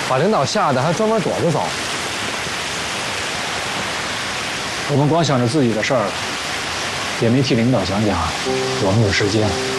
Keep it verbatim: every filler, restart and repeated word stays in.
把领导吓得还专门躲着走。 我们光想着自己的事儿了，也没替领导想想我们有时间。